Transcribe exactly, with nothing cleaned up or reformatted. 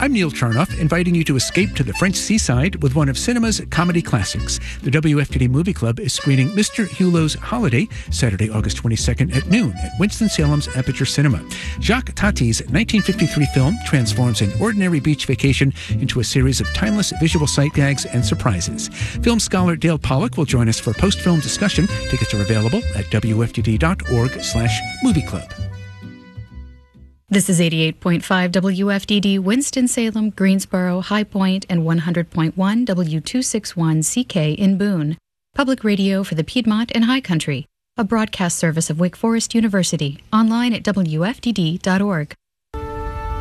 I'm Neil Charnoff, inviting you to escape to the French seaside with one of cinema's comedy classics. The W F T D Movie Club is screening Mister Hulot's Holiday, Saturday, August twenty-second at noon at Winston-Salem's Aperture Cinema. Jacques Tati's nineteen fifty-three film transforms an ordinary beach vacation into a series of timeless visual sight gags and surprises. Film scholar Dale Pollock will join us for a post-film discussion. Tickets are available at W F T D dot org slash movie club. This is eighty-eight point five W F D D, Winston-Salem, Greensboro, High Point, and one hundred point one W two sixty-one C K in Boone. Public radio for the Piedmont and High Country. A broadcast service of Wake Forest University. Online at W F D D dot org.